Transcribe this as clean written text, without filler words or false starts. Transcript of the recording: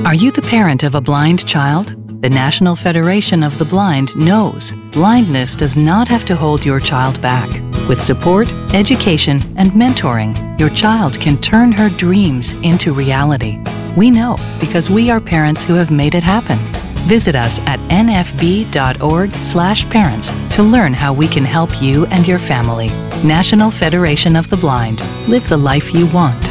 Are you the parent of a blind child? The National Federation of the Blind knows blindness does not have to hold your child back. With support, education, and mentoring, your child can turn her dreams into reality. We know because we are parents who have made it happen. Visit us at nfb.org/parents to learn how we can help you and your family. National Federation of the Blind. Live the life you want.